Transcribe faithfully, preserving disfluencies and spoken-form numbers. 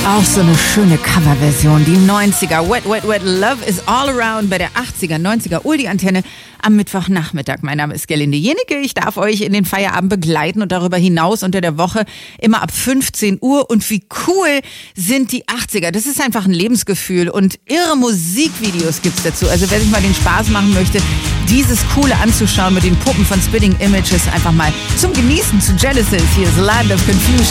Auch so eine schöne Coverversion, die neunziger. Wet, Wet, Wet, Love is all around bei der achtziger, neunziger Uldi-Antenne am Mittwochnachmittag. Mein Name ist Gerlinde Jenecke. Ich darf euch in den Feierabend begleiten und darüber hinaus unter der Woche immer ab fünfzehn Uhr. Und wie cool sind die achtziger. Das ist einfach ein Lebensgefühl und irre Musikvideos gibt's dazu. Also wer sich mal den Spaß machen möchte, dieses Coole anzuschauen mit den Puppen von Spitting Images, einfach mal zum Genießen, zu Genesis. Hier ist Land of Confusion.